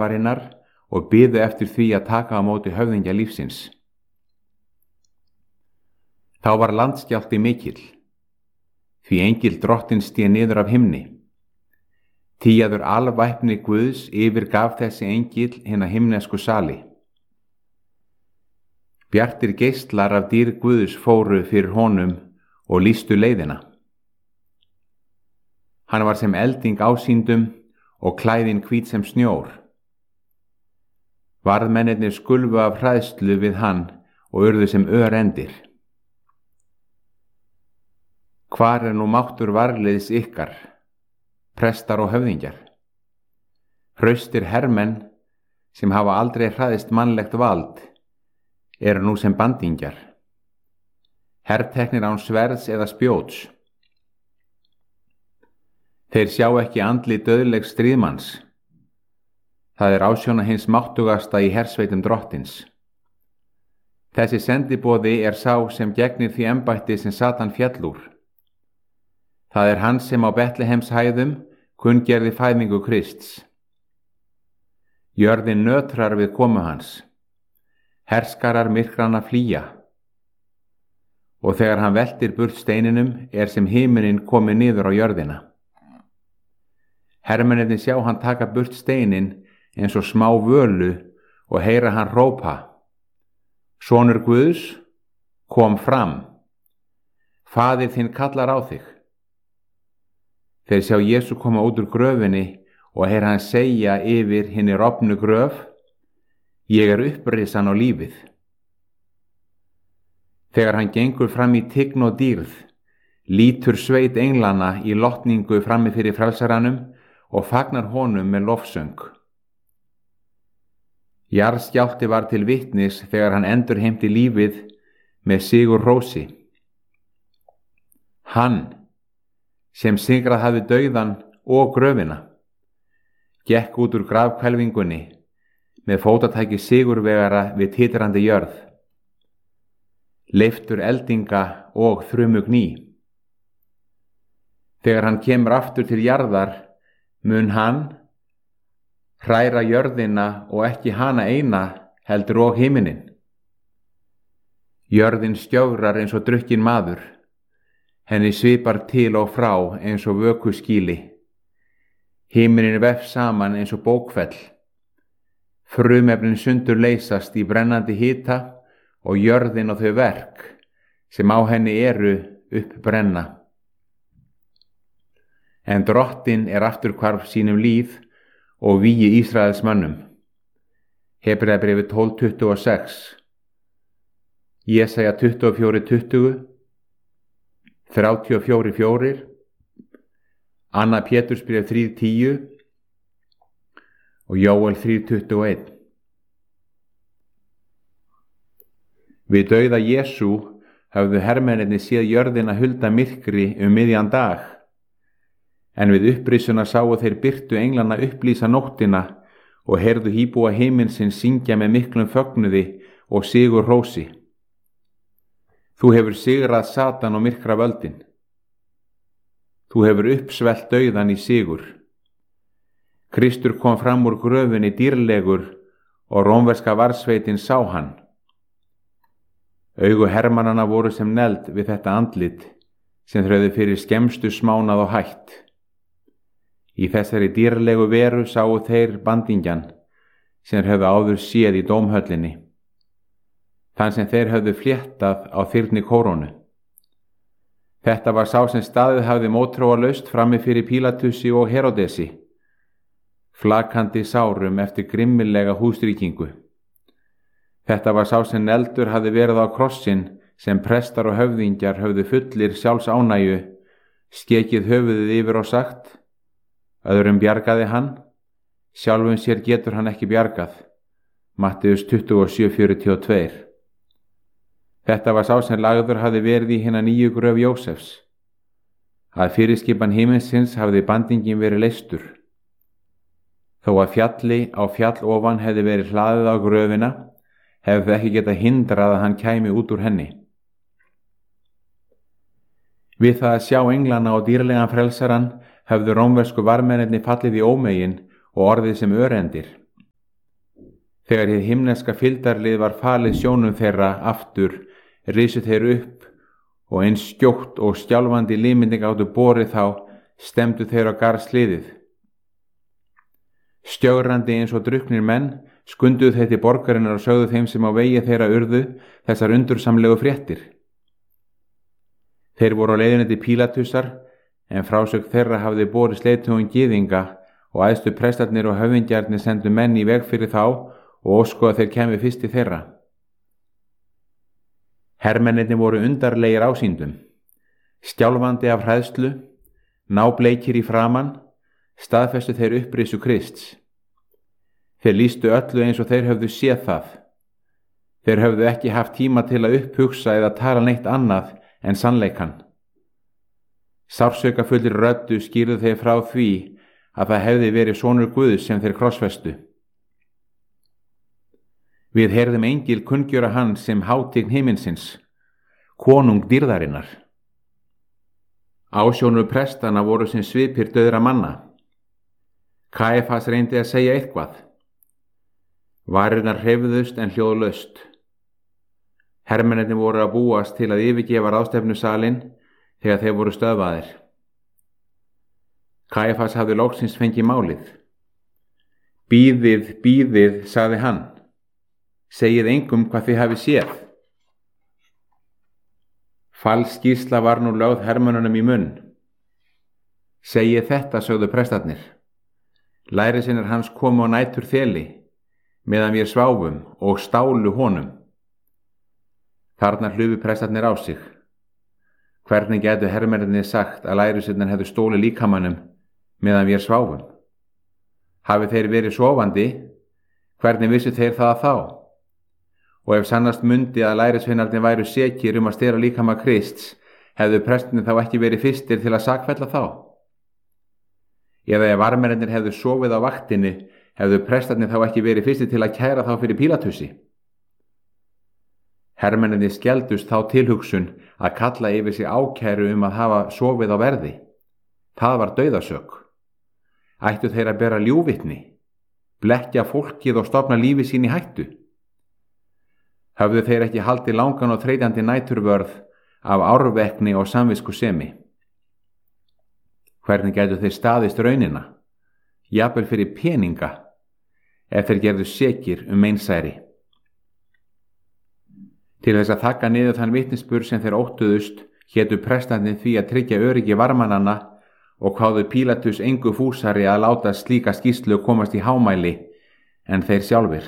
grafvarinnar og biðu eftir því að taka á móti höfðingja lífsins. Þá var landskjálfti mikill, því engill drottins sté niður af himni. Tíaður alvæpni Guðs yfirgaf þessi engill hina himnesku sali. Bjartir geislar af dýrð Guðs fóru fyrir honum og lýstu leiðina. Hann var sem elding ásýndum og klæðin hvít sem snjór. Varðmennirnir skulfu af hræðslu við hann og urðu sem örendir. Hvar nú máttur varliðs ykkar, prestar og höfðingjar? Hraustir hermenn sem hafa aldrei hræðist mannlegt vald eru nú sem bandingjar, herteknir án sverðs eða spjóts. Þeir sjá ekki andlit dauðlegs stríðmanns. Það er ásjóna hins máttugasta í hersveitum drottins. Þessi sendiboði er sá sem gegnir því embætti sem Satan féll úr. Það er hann sem á Betlehems hæðum kunngerði fæðingu Krists. Jörðin nötrar við komu hans. Herskarar myrkrana flýja. Og þegar hann veltir burt steininum er sem himinin komið niður á jörðina. Hermennirnir sjá hann taka burt steinin eins og smá völu og heyra hann hrópa: Sonur Guðs, kom fram. Faðir þinn kallar á þig. Þeir sjá Jesú koma út úr gröfinni og heyra hann segja yfir hinni rofnu gröf: Ég er upprisan á lífið. Þegar hann gengur fram í tign og dýrð, lítur sveit englana í lotningu frammi fyrir frelsaranum og fagnar honum með lofsöng. Jarðskjálfti var til vitnis þegar hann endurheimti lífið með sigur hrósi. Hann, sem sigrað hafði dauðan og gröfina, gekk út úr grafhvelfingunni með fótatæki sigurvegara við titrandi jörð, leiftur eldinga og þrumugný. Þegar hann kemur aftur til jarðar, mun hann hræra jörðina og ekki hana eina heldur og himinin. Jörðin stjórar eins og drukkin maður, henni svipar til og frá eins og vökuskýli. Himinin vefst saman eins og bókfell. Frumefnin sundur leysast í brennandi hita og jörðin og þau verk sem á henni eru uppbrenna. En drottin er afturhvarf sínum líf og vígi Ísraels mönnum. Hebreabréfið 12:26, Jesaja 24:20, 34:4, Anna Pétursbréf 3:10 og Jóel 3:21. Við dauða Jesú höfðu hermennirnir séð jörðina hulda myrkri miðjan dag, en við upprisuna sáu þeir birtu englana upplýsa nóttina og heyrðu íbúa himinsins syngja með miklum fögnuði og sigur hrósi. Þú hefur sigrað Satan og myrkra völdin. Þú hefur uppsvelt dauðan í sigur. Kristur kom fram úr gröfinni dýrlegur og rómverska varsveitin sá hann. Augu hermannanna voru sem neld við þetta andlit sem þau höfðu fyrir skemmstu smánað og hætt. Í þessari dýrlegu veru sáu þeir bandingjan sem höfðu áður séð í dómhöllinni, þann sem þeir höfðu fléttað á þyrni kórónu. Þetta var sá sem staðið hafði mótþróalaust frammi fyrir Pílatusi og Herodesi, flakandi sárum eftir grimmilega húsríkingu. Þetta var sá sem neldur hafði verið á krossin sem prestar og höfðingjar höfðu fullir sjálfs ánægju, skekið höfuðið yfir og sagt: Öðrum bjargaði hann, sjálfum sér getur hann ekki bjargað. Matteus 27:42. Þetta var sá sem lagður hafði verið í hina nýju gröf Jósefs. Að fyrirskipan himinsins hafði bandingin verið leystur. Þó að fjalli á fjall ofan hefði verið hlaðið á gröfina, hefði ekki getað hindrað að hann kæmi út úr henni. Við það að sjá englana og dýrlegan frelsaran höfðu rómversku varðmennirnir fallið í ómegin og orðið sem örendir. Þegar hið himneska fylgdarlið var falið sjónum þeirra aftur, risu þeir upp og eins skjótt og skjálfandi límynding áttu borið þá, stemdu þeir á garðsliðið. Skjögrandi eins og drukknir menn skunduðu þeir til borgarinnar og sögðu þeim sem á vegi þeirra urðu þessar undursamlegu fréttir. Þeir voru á leiðinni til Pílatusar, en frásögn þeirra hafði borist leiðtogum gyðinga og æðstu prestarnir og höfðingjarnir sendu menn í veg fyrir þá og óskuðu að þeir kæmu fyrst til þeirra. Hermennirnir voru undarlegir ásýndum, skjálfandi af hræðslu, nábleikir í framan, staðfestu þeir upprisu Krists. Þeir lýstu öllu eins og þeir höfðu séð það. Þeir höfðu ekki haft tíma til að upphugsa eða tala neitt annað en sannleikann. Sársaukafullri röddu skýrðu þeir frá því að það hefði verið sonur Guðs sem þeir krossfestu. Við heyrðum engil kunngjöra hann sem hátign himinsins, konung dýrðarinnar. Ásjónur prestana voru sem svipir dauðra manna. Kæfas reyndi að segja eitthvað. Varirnar hreyfðust en hljóðlaust. Hermennirnir voru að búast til að yfirgefa ráðstefnusalinn þegar þeir voru stöðvaðir. Kæfas hafði loksins fengið málið. Bíðið, bíðið, sagði hann. Segið engum hvað þið hafið séð. Falskýrsla var nú lögð hermönnunum í munn. Segið þetta, sögðu prestarnir. Lærisveinar hans komu á nætur þeli, meðan við sváfum og stálu honum. Þarna hlupu prestarnir á sig. Hvernig gætu hermennirnir sagt að lærisveinar hefðu stólið líkamannum meðan við sváfum? Hafi þeir verið sofandi, hvernig vissu þeir það þá? Og ef sannast mundi að lærisveinarnir væru sekir að stela líkama Krists, hefðu prestarnir þá ekki verið fyrstir til að sakfella þá? Eða ef varmennirnir hefðu sofið á vaktinni, hefðu prestarnir þá ekki verið fyrstir til að kæra þá fyrir Pílatusi? Hermennirnir skeldust þá tilhugsun að kalla yfir sig ákæru að hafa sofið á verði. Það var dauðasök. Ættu þeir að bera ljúgvitni, blekkja fólkið og stofna lífi sín í hættu? Höfðu þeir ekki haldið langan og þreytandi næturvörð af árvekni og samviskusemi? Hvernig gætu þeir staðist raunina, jafnvel fyrir peninga, ef þeir gerðu sekir meinsæri? Til þess að þakka niður þann vitnisburð sem þeir óttuðust, hétu prestarnir því að tryggja öryggi varmannanna og kváðu Pílatus engu fúsari að láta slíka skýrslu komast í hámæli en þeir sjálfir.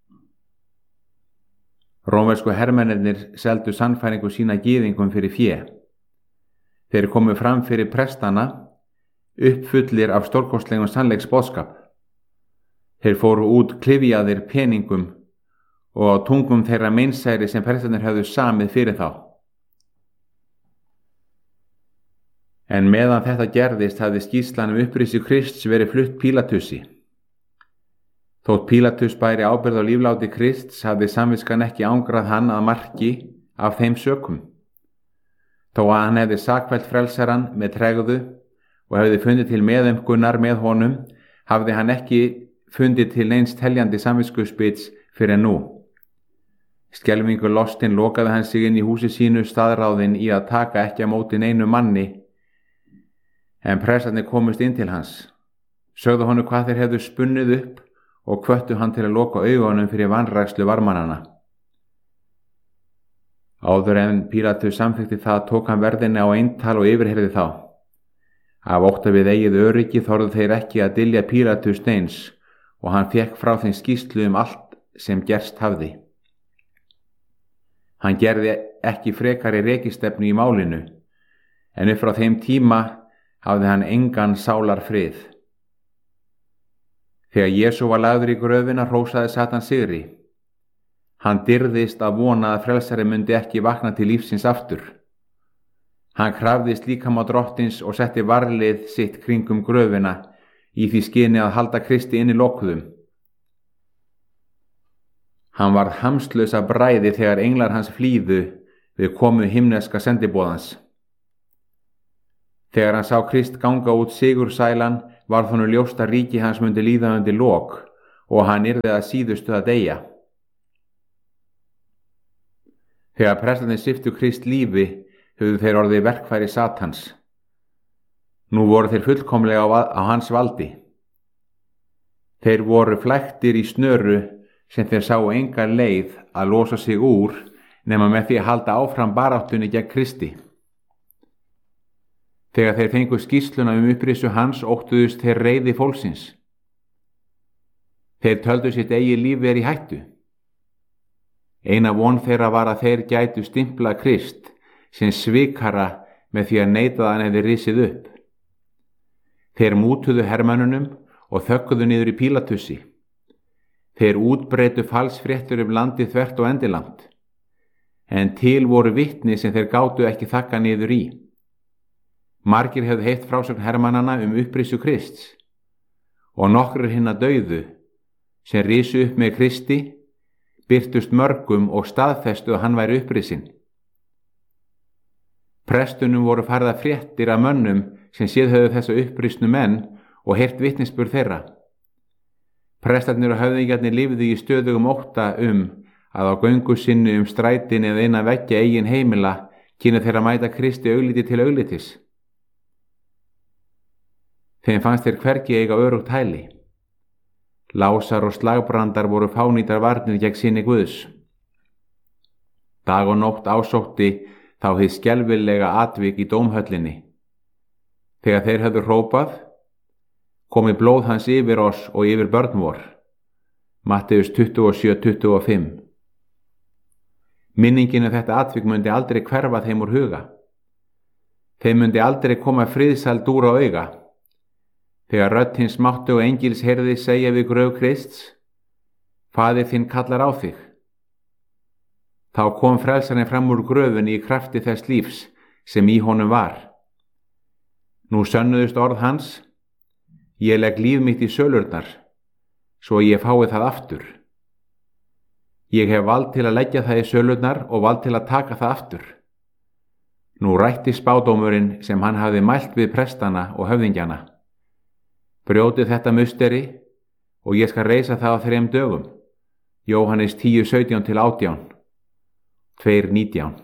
Rómversku hermennirnir seldu sannfæringu sína gyðingum fyrir fé. Þeir komu fram fyrir prestana, uppfullir af stórkostlegum sannleiksboðskap. Þeir fóru út klyfjaðir peningum og á tungum þeirra meinsæri sem prestarnir höfðu samið fyrir þá. En meðan þetta gerðist hafði skýrslan upprisu Krists verið flutt Pílatusi. Þótt Pílatus bæri ábyrgð á lífláti Krists hafði samviskan ekki ángrað hann að marki af þeim sökum. Þó að hann hefði sakfellt frelsarann með tregðu og hefði fundið til meðumkunar með honum, hafði hann ekki fundið til neins teljandi samviskuspits fyrir nú. Skelfingu lostinn lokaði hann sig inn í húsi sínu staðráðinn í að taka ekki á móti neinu manni, en prestarnir komust inn til hans, sögðu honum hvað þeir hefðu spunnið upp og hvöttu hann til að loka augunum fyrir vanrækslu varmannanna. Áður en Pílatus samþykkti það tók hann verðinni á eintal og yfirheyrði þá. Af ótta við eigið öryggi þorðu þeir ekki að dylja Pílatus neins og hann fékk frá þeim skýrslu allt sem gerst hafði. Hann gerði ekki frekari rekistefnu í málinu, en upp frá þeim tíma hafði hann engan sálarfrið. Þegar Jesú var lagður í gröfina hrósaði Satan sigri. Hann dirðist að vona að frelsari myndi ekki vakna til lífsins aftur. Hann krafðist líkama drottins og setti varlið sitt kringum gröfina í því skyni að halda Kristi inni lokuðum. Hann varð hamslaus af bræði þegar englar hans flýðu við komu himneska sendiboðans. Þegar hann sá Krist ganga út sigursælan varð honum ljóst að ríki hans myndi líða undir lok og hann yrði að síðustu að deyja. Þegar prestarnir sviptu Krist lífi höfðu þeir orðið verkfæri Satans. Nú voru þeir fullkomlega á hans valdi. Þeir voru flæktir í snöru sem þeir sáu enga leið að losa sig úr nema með því að halda áfram baráttunni gegn Kristi. Þegar þeir fengu skýrsluna upprisu hans óttuðust þeir reiði fólksins. Þeir töldu sitt eigið líf verið í hættu. Eina von þeirra var að þeir gætu stimpla Krist sem svikara með því að neita að hann hefði risið upp. Þeir mútuðu hermönnunum og þögguðu niður í Pílatussi. Þeir útbreitu falsfréttur landið þvert og endilangt, en til voru vitni sem þeir gátu ekki þakka niður í. Margir hefðu heyrt frásögn hermannanna upprisu Krists, og nokkrir hinna dauðu sem risu upp með Kristi birtust mörgum og staðfestu að hann væri upprisinn. Prestunum voru færðar fréttir af mönnum sem séð höfðu þessa upprisnu menn og heyrt vitnisburð þeirra. Prestarnir og höfðingjarnir lifðu í stöðugum ótta að á göngu sinni strætin eða innan veggja eigin heimila kynnu þeirra mæta Kristi augliti til auglitis. Þeim fannst þeir hvergi eiga örugt hæli. Lásar og slagbrandar voru fánýtar varnir gegn sinni Guðs. Dag og nótt ásótti þá hið skelfilega atvik í dómhöllinni. Þegar þeir höfðu hrópað, komi blóð hans yfir oss og yfir börn vor. Matteus 27:25. Minningin þetta atvik mundi aldrei hverfa þeim úr huga. Þeim mundi aldrei koma friðsæld úr á auga. Þegar rödd hins máttu og engils heyrði segja við gröf Krists, Faðir þinn kallar á þig. Þá kom frelsarinn fram úr gröfunni í krafti þess lífs sem í honum var. Nú sönnuðust orð hans, ég legg líf mitt í sölurnar, svo ég fái það aftur. Ég hef vald til að leggja það í sölurnar og vald til að taka það aftur. Nú rætti spádómurinn sem hann hafði mælt við prestana og höfðingjana. Brjótið þetta musteri og ég skal reisa það á 3 dögum. Jóhannes 10:17-18, 2:19.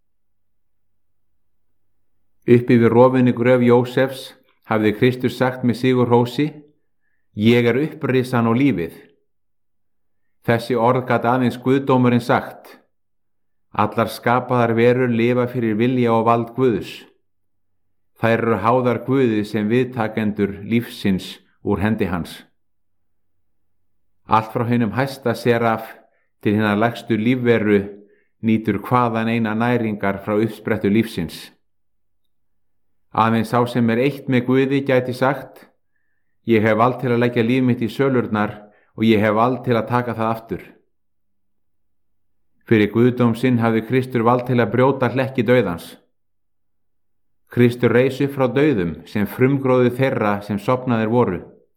Uppi við rofinni gröf Jósefs hafði Kristus sagt með sigurhrósi, ég upprisan og lífið. Þessi orð gat aðeins Guðdómurinn sagt. Allar skapaðar verur lifa fyrir vilja og vald Guðs. Þær eru háðar Guði sem viðtakendur lífsins úr hendi hans. Allt frá hinum hæsta seraf til hinnar lægstu lífveru nýtur hvaðan eina næringar frá uppsprettu lífsins. Aðeins sá sem eitt með Guði gæti sagt, ég hef vald til að leggja líf mitt í sölurnar og ég hef vald til að taka það aftur. Fyrir Guðdóm sinn hafði Kristur vald til að brjóta hlekki dauðans. Kristur reis upp frá dauðum sem frumgróði þeirra sem sofnaðir voru.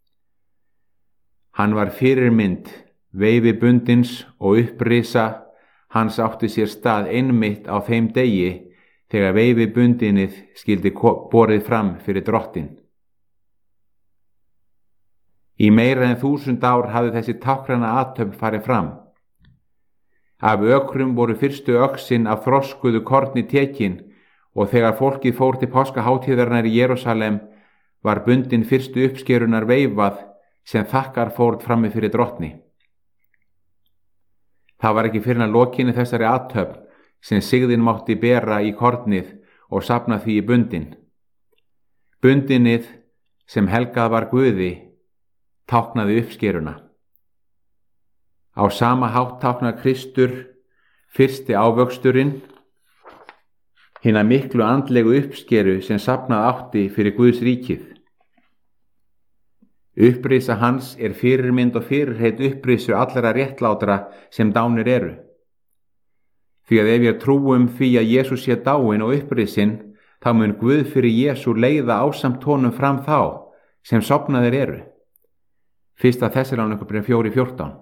Hann var fyrirmynd, veifi bundins og upprisa, hans átti sér stað einmitt á þeim degi þegar veifi bundinið skyldi borið fram fyrir Drottinn. Í meira en 1000 ár hafði þessi táknræna athöfn farið fram. Af ökrum voru fyrstu öxin af þroskuðu korni tekin og þegar fólkið fór til páskahátíðarinnar í Jerúsalem var bundin fyrstu uppskerunar veifað sem þakkarfórn frammi fyrir Drottni. Það var ekki fyrr en að lokinni þessari athöfn sem sigðin mátti bera í kornið og safna því í bundin. Bundinið sem helgað var Guði táknaði uppskeruna. Á sama hátt táknar Kristur fyrsti ávöxturinn, hina miklu andlegu uppskeru sem safnað átti fyrir Guðs ríkið. Upprisa hans fyrirmynd og fyrirheit upprisu allra réttlátra sem dánir eru. Því að ef ég trúum því að Jesús sé dáinn og upprisinn, þá mun Guð fyrir Jesú leiða ásamt honum fram þá sem sofnaðir eru. 1. Þessalónikubréf 4:14.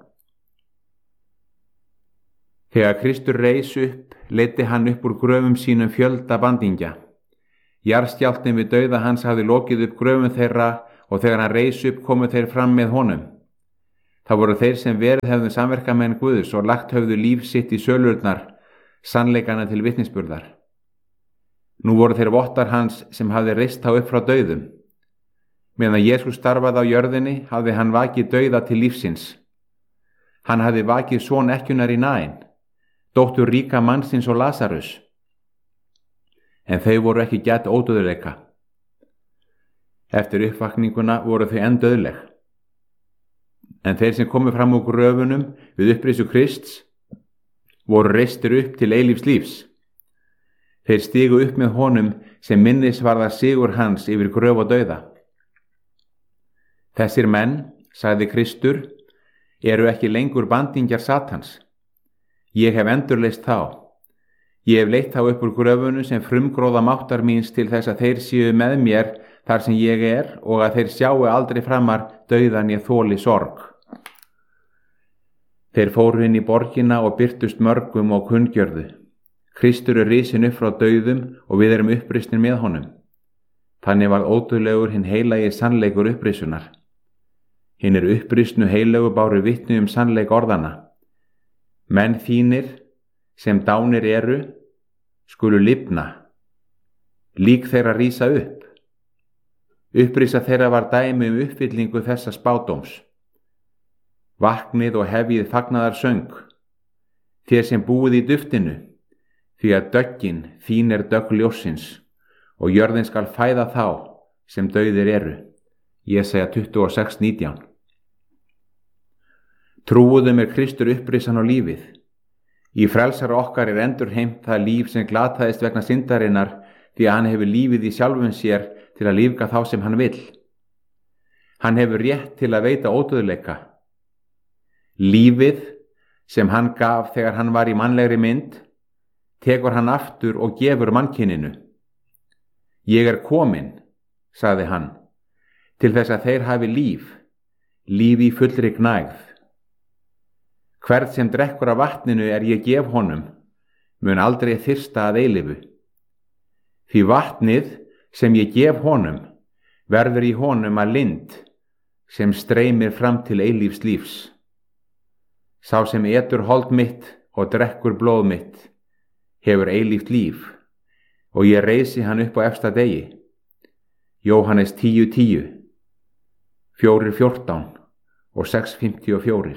Þegar Kristur reis upp, leiddi hann upp úr gröfum sínum fjölda bandingja. Jarðskjálftinn við dauða hans hafði lokið upp gröfum þeirra og þegar hann reis upp komu þeir fram með honum. Það voru þeir sem verið hefðu samverkamenn Guðs og lagt höfðu líf sitt í sölurnar, sannleikana til vitnisburðar. Nú voru þeir vottar hans sem hafði reist þá upp frá dauðum. Meðan Jesús starfaði á jörðinni hafði hann vakið dauða til lífsins. Hann hafði vakið son ekkjunnar í Nain, dóttur ríka mannsins og Lasarus. En þau voru ekki gætt ódauðleika. Eftir uppvakninguna voru þau enn dauðleg. En þeir sem komu fram úr gröfunum við upprisu Krists voru reistir upp til eilífs lífs. Þeir stigu upp með honum sem minnisvarðar sigur hans yfir gröf og dauða. Þessir menn, sagði Kristur, eru ekki lengur bandingjar Satans. Ég hef endurleist þá. Ég hef leitt þá upp úr gröfunu sem frumgróða máttar míns til þess að þeir séu með mér þar sem ég er og að þeir sjáu aldrei framar dauðan ég þoli sorg. Þeir fóru inn í borgina og birtust mörgum og kunngjörðu. Kristur er risinn upp frá dauðum og við erum upprisnir með honum. Þannig var ódauðlegur hinn heilagi sannleikur upprisunar. Hinnir upprisnu heilögu báru vitni sannleik orðana. Menn þínir, sem dánir eru, skulu lifna. Lík þeirra rísa upp. Upprisa þeirra var dæmi uppfyllingu þessa spádóms. Vaknið og hefjið fagnaðar söng, þér sem búið í duftinu, því að döggin þín er dögg ljóssins og jörðin skal fæða þá sem dauðir eru. Jesaja 26:19. Trúuðum er Kristur upprisan á lífið. Í frelsara okkar er endurheimt það líf sem glataðist vegna syndarinnar því að hann hefur lífið í sjálfum sér til að lífga þá sem hann vill. Hann hefur rétt til að veita ódauðleika. Lífið sem hann gaf þegar hann var í mannlegri mynd tekur hann aftur og gefur mannkyninu. Ég er kominn, sagði hann, til þess að þeir hafi líf í fullri gnægð. Hvern sem drekkur af vatninu er ég gef honum, mun aldrei þyrsta að eilífu. Því vatnið sem ég gef honum verður í honum að lind sem streymir fram til eilífs lífs. Sá sem etur hold mitt og drekkur blóð mitt hefur eilíft líf og ég reisi hann upp á efsta degi. Jóhannes 10:10, 4:14 og 6:54.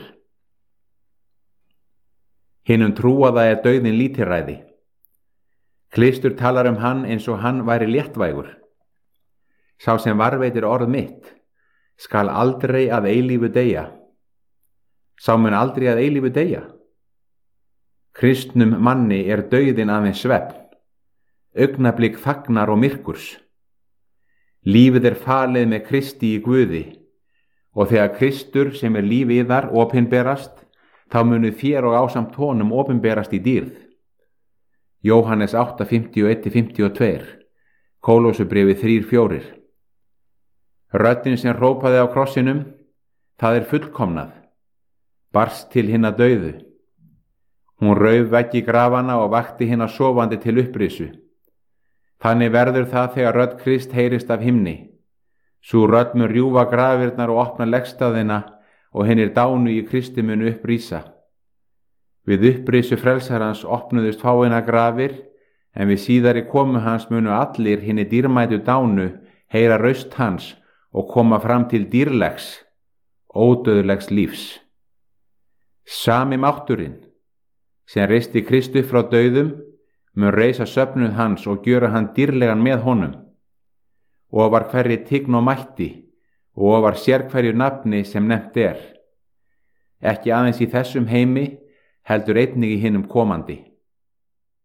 Hinum trúaða er dauðinn lítilræði. Kristur talar hann eins og hann væri léttvægur. Sá sem varveitir orð mitt skal aldrei að eilífu deyja. Sá mun aldrei að eilífu deyja. Kristnum manni er dauðinn aðeins svefn, augnablik þagnar og myrkurs. Lífið er falið með Kristi í Guði og þegar Kristur sem er líf yðar opinberast, þá munu þér og ásamt honum opinberast í dýrð. Jóhannes 8:51-52, Kólósubréfið 3:4. Röddin sem hrópaði á krossinum, það er fullkomnað, barst til hinna dauðu. Hún rauf veggi grafana og vakti hinna sofandi til upprisu. Þannig verður það þegar rödd Krist heyrist af himni. Sú rödd mun rjúfa grafirnar og opna legstaðina og hinnir dánu í Kristi munu upprísa. Við upprisu frelsarans opnuðust fáeina grafir, en við síðari komu hans munu allir hinni dýrmætu dánu heyra raust hans og koma fram til dýrlegs, ódauðlegs lífs. Sami mátturinn sem reisti Kristu frá dauðum mun reisa söfnuð hans og gjöra hann dýrlegan með honum. Og var hverri tign og mætti og var sérhverju nafni sem nefnt er. Ekki aðeins í þessum heimi, heldur einnig í hinum komandi.